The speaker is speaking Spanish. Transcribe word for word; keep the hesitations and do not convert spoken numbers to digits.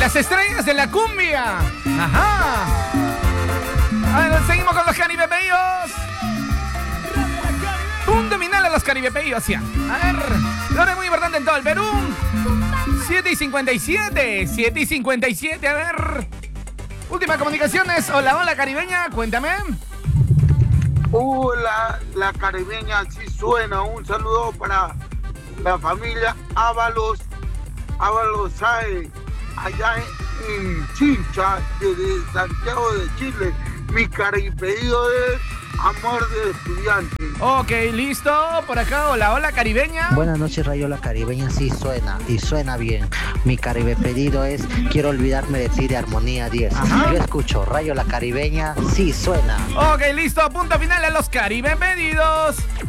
Las estrellas de la cumbia. Ajá. A ver, seguimos con los Caribe Pedidos. Punto final a los Caribe Pedidos, ya. A ver, lo hora muy importante en todo el Perú. siete y cincuenta y siete. siete y cincuenta y siete, a ver. Última comunicaciones. Hola, hola, caribeña, cuéntame. Hola, la caribeña sí suena. Un saludo para la familia Ábalos, Ábalos Sae, allá en Chincha, desde Santiago de Chile. Mi caripedido es amor de estudiante. Ok, listo. Por acá, hola, hola, caribeña. Buenas noches, Rayo La Caribeña. Sí suena, y suena bien. Mi caribe pedido es quiero olvidarme de ti de Armonía diez. Ajá. Yo escucho Rayo La Caribeña. Sí suena. Ok, listo. Punto final a los Caribe Pedidos.